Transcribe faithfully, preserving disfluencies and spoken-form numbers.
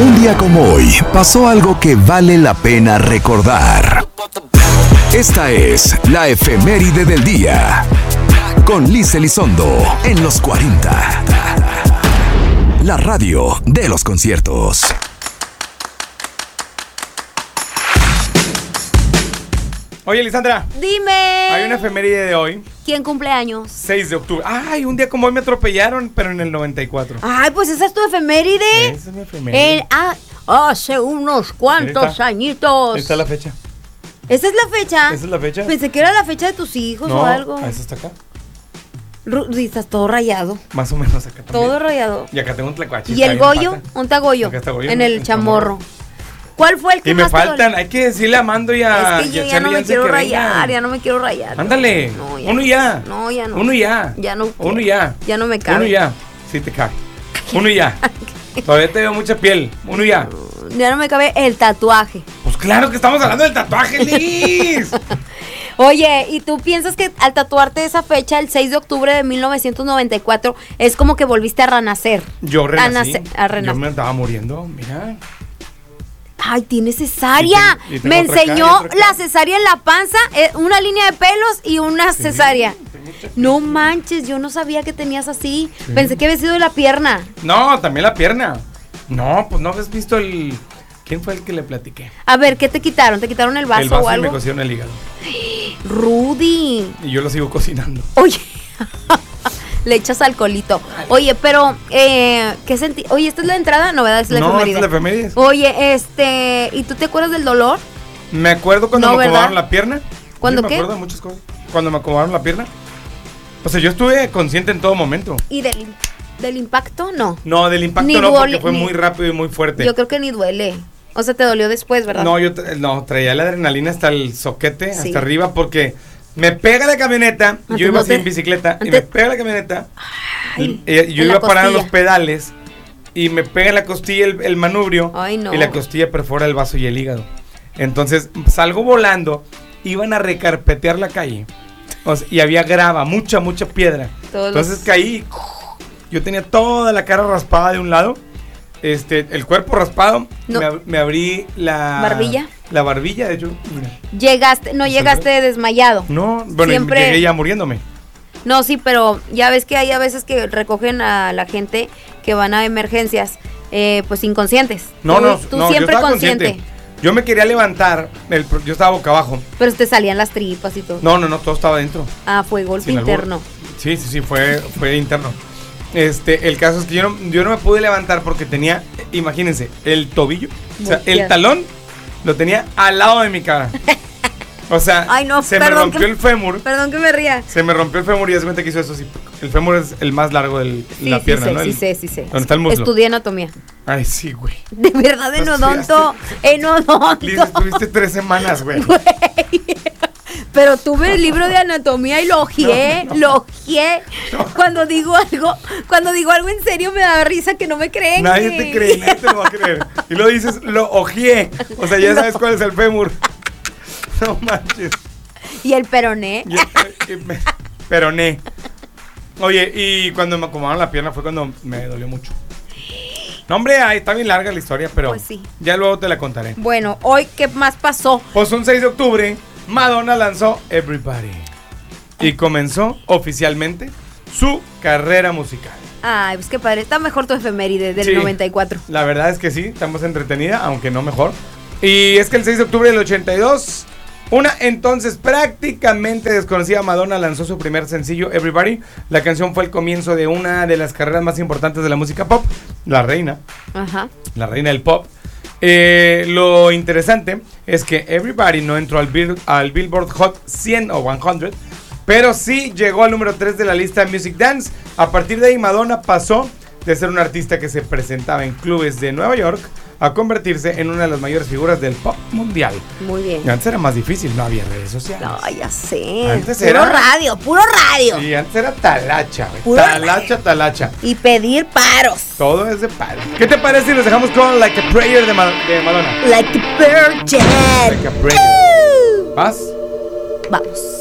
Un día como hoy pasó algo que vale la pena recordar. Esta es la efeméride del día con Liz Elizondo en los cuarenta. La radio de los conciertos. Oye, Lisandra. Dime. Hay una efeméride de hoy. ¿Quién cumple años? seis de octubre. Ay, un día como hoy me atropellaron, pero en el noventa y cuatro. Ay, pues esa es tu efeméride. Esa es mi efeméride. El, ah, hace unos cuantos está. añitos. Ahí está la fecha. ¿Esa es la fecha? ¿Esa es la fecha? Pensé que era la fecha de tus hijos No, o algo. esa está acá. Rudy, estás todo rayado. Más o menos acá también. Todo rayado. Y acá tengo un tlacuache. ¿Y el Goyo? ¿Un tagoyo? Acá está Goyo. En el chamorro. ¿Cuál fue el que Y me más te faltan, dolió? hay que decirle a Mando y a Es que yo y a ya no Charlie me Jansen quiero que rayar, vengan. ya no me quiero rayar. Ándale. No, Uno ya. No, ya no. Uno ya. Ya no. Uno ya. Ya no me cabe. Uno ya. Sí te cabe. Uno ya. Todavía te veo mucha piel. Uno ya. Ya no me cabe el tatuaje. Pues claro que estamos hablando del tatuaje, Liz. Oye, ¿y tú piensas que al tatuarte esa fecha, el seis de octubre de mil novecientos noventa y cuatro, es como que volviste a renacer? Yo renací. A, nacer, a renacer. Yo me estaba muriendo, mira. Ay, tiene cesárea. Y te- y tengo me otra acá, y enseñó otra acá. la cesárea en la panza, eh, una línea de pelos y una cesárea. No manches, yo no sabía que tenías así. Sí. Pensé que había sido de la pierna. No, también la pierna. No, pues no habías visto el... ¿Quién fue el que le platiqué? A ver, ¿qué te quitaron? ¿Te quitaron el vaso, el vaso o y algo? me cocieron el hígado. Rudy. Y yo lo sigo cocinando. Oye, le echas alcoholito. Oye, pero, eh, ¿qué sentí? Oye, ¿esta es la entrada? No, ¿verdad? Es la No, efeméride. esta es la efeméride. Oye, este, ¿y tú te acuerdas del dolor? Me acuerdo cuando No, me ¿verdad? acomodaron la pierna. ¿Cuándo Sí, qué? Me acuerdo de muchas cosas. Cuando me acomodaron la pierna. O sea, yo estuve consciente en todo momento. ¿Y del, del impacto? No. No, del impacto Ni no, duele- porque fue ni- muy rápido y muy fuerte. Yo creo que ni duele. O sea, te dolió después, ¿verdad? No, yo tra- no, traía la adrenalina hasta el soquete, Sí. hasta arriba, porque me pega la camioneta. Antes Yo iba no así te- en bicicleta y antes- me pega la camioneta. Ay, y, y yo en iba la parando los costilla. pedales y me pega en la costilla el, el manubrio. Ay, no. Y la costilla perfora el vaso y el hígado. Entonces salgo volando, iban a recarpetear la calle. O sea, y había grava, mucha, mucha piedra. Todos Entonces los- caí. Yo tenía toda la cara raspada de un lado. Este, el cuerpo raspado. No. Me, ab- me abrí la. ¿Barbilla? La barbilla, de hecho. Mira. Llegaste, no ¿Estás llegaste desmayado. No, bueno, Siempre- llegué ya muriéndome. No, sí, pero ya ves que hay a veces que recogen a la gente que van a emergencias, eh, pues inconscientes. No, Tú- no, Tú no, yo siempre estaba consciente. consciente. Yo me quería levantar, el- yo estaba boca abajo. Pero te salían las tripas y todo. No, no, no, todo estaba dentro. Ah, fue golpe Sin albur. interno. Sí, sí, sí, fue, fue interno. Este, el caso es que yo no, yo no me pude levantar porque tenía, imagínense, el tobillo, o sea, el Volteado. talón lo tenía al lado de mi cara. O sea, Ay, no, se me perdón rompió que- el fémur. Perdón que me ría. Se me rompió el fémur y ya se cuenta que hizo eso así. El fémur es el más largo de Sí, la sí pierna, sé, ¿no? sí El- sé, sí sé. ¿Dónde está el muslo? Estudié anatomía. Ay, sí, güey. De verdad, en Pues odonto. En odonto. Liz, estuviste tres semanas, güey. Pero tuve el libro de anatomía y lo ojeé, No, no. lo ojeé. Cuando digo algo, cuando digo algo en serio me da risa que no me creen. Nadie güey. te cree, nadie te lo va a creer. Y lo dices, lo ojeé. O sea, ya No. sabes cuál es el fémur. No manches. Y el peroné. Y- y- y me- Peroné. Oye, y cuando me acomodaron la pierna fue cuando me dolió mucho. No, hombre, ahí está bien larga la historia, pero Pues sí. ya luego te la contaré. Bueno, hoy, ¿qué más pasó? Pues un seis de octubre, Madonna lanzó Everybody. Y comenzó oficialmente su carrera musical. Ay, pues qué padre. Está mejor tu efeméride del Sí. noventa y cuatro. La verdad es que sí, estamos entretenida, aunque no mejor. Y es que el seis de octubre del ochenta y dos, una entonces prácticamente desconocida Madonna lanzó su primer sencillo, Everybody. La canción fue el comienzo de una de las carreras más importantes de la música pop, la reina, Ajá. la reina del pop. Eh, lo interesante es que Everybody no entró al, Bill- al Billboard Hot cien o cien, pero sí llegó al número tres de la lista Music Dance. A partir de ahí Madonna pasó de ser una artista que se presentaba en clubes de Nueva York a convertirse en una de las mayores figuras del pop mundial. Muy bien. Y antes era más difícil, no había redes sociales. No, ya sé. Antes puro era- radio, puro radio. Y antes era talacha, güey. Puro Talacha, talacha. Y pedir paros. Todo es de padre. ¿Qué te parece si nos dejamos con Like a Prayer de, Ma- de Madonna? Like a virgin. Like a Prayer. Woo. ¿Vas? Vamos.